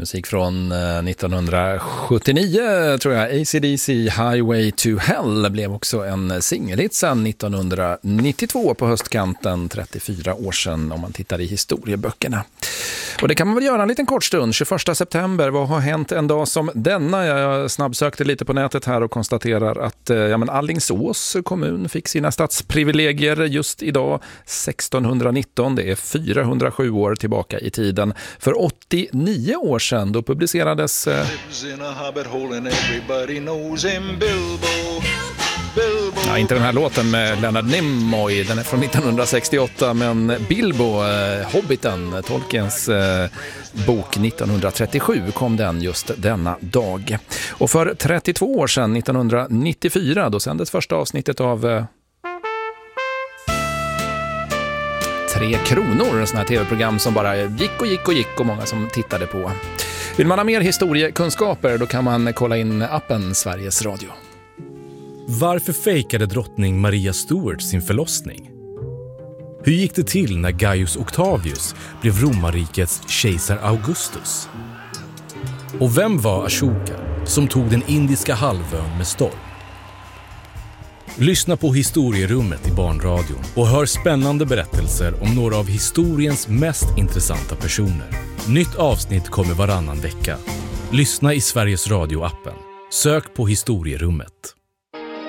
Musik från 1979 tror jag. AC/DC Highway to Hell blev också en singelhit sedan 1992 på höstkanten, 34 år sedan om man tittar i historieböckerna. Och det kan man väl göra en liten kort stund. 21 september, vad har hänt en dag som denna? Jag snabbsökte lite på nätet här och konstaterar att Alingsås kommun fick sina stadsprivilegier just idag 1619. Det är 407 år tillbaka i tiden. För 89 år sedan då publicerades inte den här låten med Leonard Nimoy, den är från 1968, men Bilbo, Hobbiten, Tolkiens bok 1937 kom den just denna dag. Och för 32 år sedan, 1994, då sändes första avsnittet av 3 kronor, en sån här tv-program som bara gick och många som tittade på. Vill man ha mer historiekunskaper då kan man kolla in appen Sveriges Radio. Varför fejkade drottning Maria Stuart sin förlossning? Hur gick det till när Gaius Octavius blev romarrikets kejsar Augustus? Och vem var Ashoka som tog den indiska halvön med storm? Lyssna på Historierummet i Barnradion och hör spännande berättelser om några av historiens mest intressanta personer. Nytt avsnitt kommer varannan vecka. Lyssna i Sveriges Radio-appen. Sök på Historierummet.